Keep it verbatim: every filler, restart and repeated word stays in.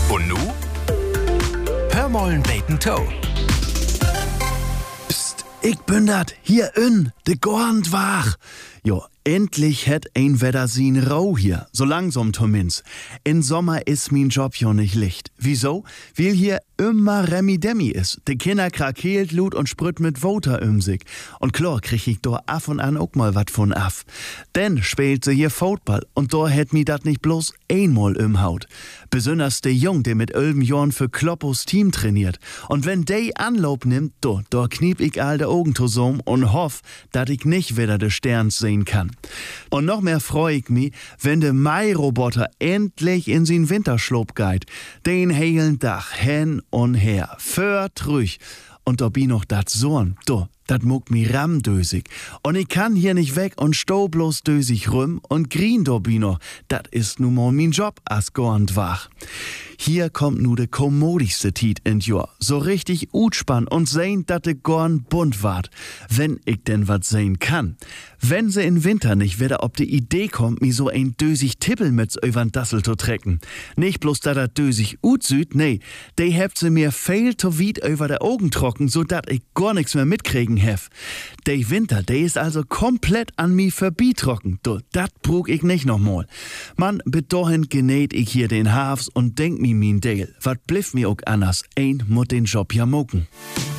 Und nu? Hör mollen beten Toe. Psst, ich bin dat, hier in, de Gornd wach. Jo, endlich hätt ein Wetter sin Rau hier, so langsam zumindest. In Sommer is min Job jo nicht licht. Wieso? Weil hier immer Remi-Demi is. De Kinder krakeelt, Lut und sprüht mit Voter um sich. Und klar krieg ich do af und an auch mal wat von af. Denn spielt sie hier Football und do hätt mi dat nicht bloß einmal im Haut. Besonders de Jung, der mit elf Jahren für Kloppos Team trainiert. Und wenn de Anlauf nimmt, do, do kniep ich all de Augen zusammen und hoff, dat ich nicht wieder de Sterns sehen kann. Und noch mehr freu ich mich, wenn de Mai-Roboter endlich in sin Winterschlop geht. Den heilen Dach hen und her, für trüch. Und da bi noch dat Sorn, do, dat muck mi ramdösig. Und ich kann hier nicht weg und stau bloß dösig rum und grien do bi noch. Dat is nu mal min Job as gornd wach. Hier kommt nu de kommodigste Tiet in Jahr. So richtig utspann und sehn, dat de Gorn bunt ward. Wenn ich denn wat sehn kann. Wenn se in Winter nicht wieder ob de Idee kommt, mi so ein dösig Tippelmütz übern Dassel zu trecken. Nicht bloß da dat dösig utsüd, nee, de hebt se mir viel to weit über de Augen trocken, so dat ich gar nix mehr mitkriegen hef. De Winter, de is also komplett an mi verbitrocken. Do, dat brug ich nicht noch mal. Man, bis dahin genäht ich hier den Hafs und denk mi min Dale. Wat bliff mi auch anders, ein mut den Job ja mucken.